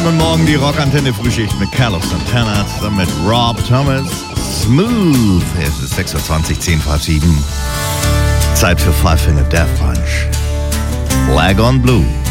guten Morgen, die Rockantenne Frühschicht mit Carlos Santana zusammen mit Rob Thomas. Smooth. Es ist 6:20 Uhr, 10:07. Zeit für Five Finger Death Punch. Lag on Blue.